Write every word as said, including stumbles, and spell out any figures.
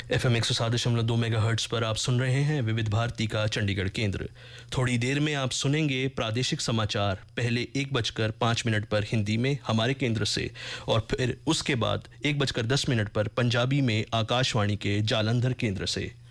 F M एक सौ सात दशमलव दो मेगा हर्ट्स पर आप सुन रहे हैं विविध भारती का चंडीगढ़ केंद्र। थोड़ी देर में आप सुनेंगे प्रादेशिक समाचार, पहले एक बजकर पाँच मिनट पर हिंदी में हमारे केंद्र से, और फिर उसके बाद एक बजकर दस मिनट पर पंजाबी में आकाशवाणी के जालंधर केंद्र से।